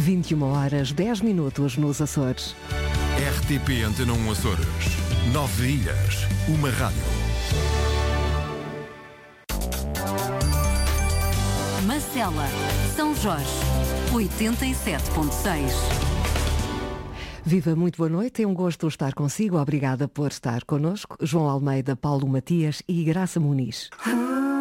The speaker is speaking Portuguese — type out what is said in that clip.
21h10 nos Açores. RTP Antena 1 Açores. 9 ilhas, uma rádio. Marcela, São Jorge, 87.6. Viva, muito boa noite, é um gosto estar consigo, obrigada por estar connosco. João Almeida, Paulo Matias e Graça Muniz.